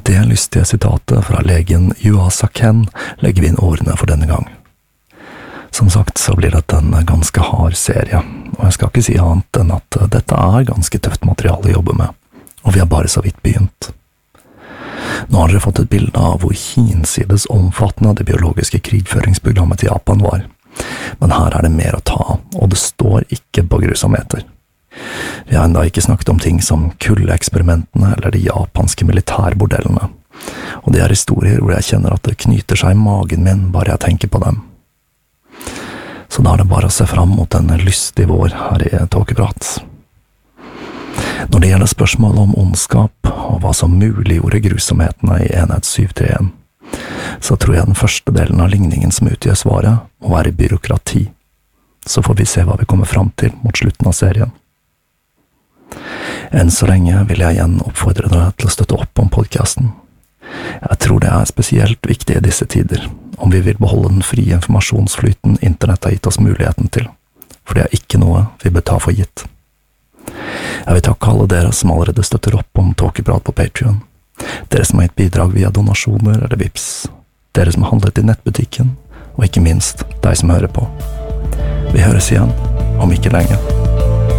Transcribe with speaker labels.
Speaker 1: Det lystige sitatet fra legen Yuasa Ken legger vi inn årene for denne gang. Som sagt så blir dette en ganske hard serie, og jeg skal ikke si annet enn at dette er ganske tøft materiale å jobbe med, og vi har bare så vidt begynt. Nå har dere fått et bilde av hvor hinsides omfattende det biologiske krigføringsprogrammet til Japan var, men her er det mer å ta av, og det står ikke på grusomheter. Vi har enda ikke snakket om ting som kuldeeksperimentene eller de japanske militærbordellene, og det er historier hvor jeg kjenner at det knyter seg i magen min bare jeg tenker på dem. Så da er det bare å se fram mot en lystig vår her i Tåkeprat. Når det gjelder spørsmålet om ondskap og hva som muliggjorde grusomhetene i enhet 731, så tror jeg den første delen av ligningen som utgjør svaret må være byråkrati. Så får vi se hva vi kommer fram til mot slutten av serien. Enn så lenge vil jeg igjen oppfordre dere til å støtte opp om podcasten. Jeg tror det er spesielt viktig i disse tider, om vi vil beholde den frie informasjonsflyten internett har gitt oss muligheten til, for det er ikke noe vi bør ta for gitt. Jeg vil takke alle dere som allerede støtter opp om Tåkeprat på Patreon, dere som har gitt bidrag via donasjoner eller Vips, dere som har handlet i nettbutikken, og ikke minst deg som hører på. Vi høres igjen, om ikke lenge.